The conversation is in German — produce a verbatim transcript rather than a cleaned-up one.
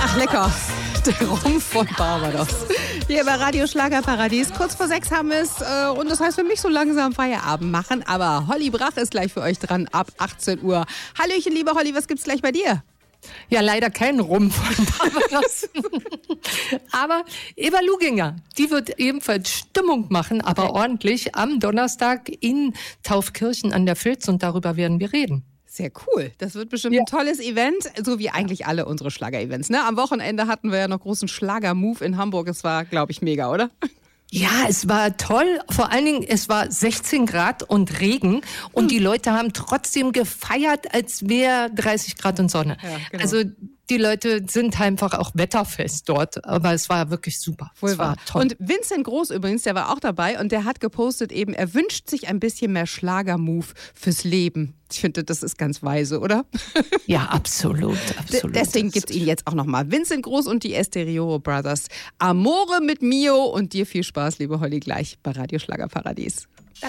Ach, lecker. Der Rum von Barbados. Hier bei Radio Schlagerparadies. Kurz vor sechs haben wir es. Äh, und das heißt für mich so langsam Feierabend machen. Aber Holly Brach ist gleich für euch dran ab achtzehn Uhr. Hallöchen, liebe Holly, was gibt's gleich bei dir? Ja, leider kein Rum von Barbados. Aber Eva Luginger, die wird ebenfalls Stimmung machen, aber Okay. ordentlich, am Donnerstag in Taufkirchen an der Vils. Und darüber werden wir reden. Sehr cool. Das wird bestimmt Ja. ein tolles Event, so wie eigentlich alle unsere Schlager-Events. Ne? Am Wochenende hatten wir ja noch großen Schlager-Move in Hamburg. Es war, glaube ich, mega, oder? Ja, es war toll. Vor allen Dingen, es war sechzehn Grad und Regen und Hm. die Leute haben trotzdem gefeiert, als wäre dreißig Grad und Sonne. Ja, genau. Also die Leute sind einfach auch wetterfest dort, aber es war wirklich super. Wohl es war wahr. toll. Und Vincent Groß übrigens, der war auch dabei und der hat gepostet eben, er wünscht sich ein bisschen mehr Schlager-Move fürs Leben. Ich finde, das ist ganz weise, oder? Ja, absolut, absolut. Deswegen gibt es ihn jetzt auch nochmal. Vincent Groß und die Esterio Brothers. Amore mit Mio und dir viel Spaß, liebe Holly, gleich bei Radio Schlagerparadies.